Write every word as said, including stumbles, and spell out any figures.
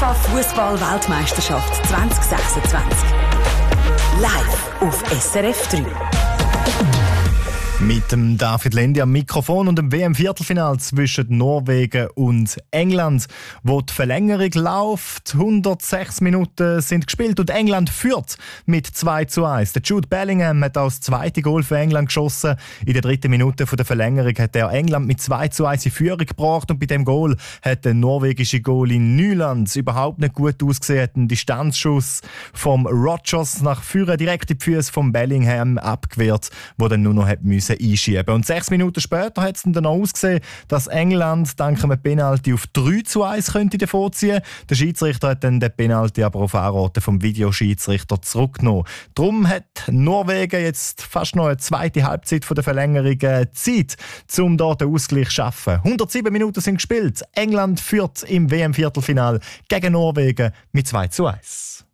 FIFA-Fußball-Weltmeisterschaft zwanzig sechsundzwanzig. Live auf S R F drei. Mit dem David Lendi am Mikrofon und dem W M-Viertelfinal zwischen Norwegen und England, wo die Verlängerung läuft. hundertsechs Minuten sind gespielt und England führt mit zwei zu eins. Der Jude Bellingham hat auch das zweite Goal für England geschossen. In der dritten Minute der Verlängerung hat er England mit zwei zu eins in Führung gebracht und bei dem Goal hat der norwegische Goalie Nyland überhaupt nicht gut ausgesehen. Hat einen Distanzschuss vom Rodgers nach vorne direkt in die Füße vom Bellingham abgewehrt, wo dann nur noch hat müssen einschieben. Und sechs Minuten später hat es dann auch ausgesehen, dass England dank einem Penalty auf drei zu eins könnte davonziehen. Der Schiedsrichter hat dann den Penalty aber auf Anraten vom Videoschiedsrichter zurückgenommen. Darum hat Norwegen jetzt fast noch eine zweite Halbzeit von der Verlängerung Zeit, um dort den Ausgleich zu schaffen. hundertsieben Minuten sind gespielt. England führt im W M-Viertelfinal gegen Norwegen mit zwei zu eins.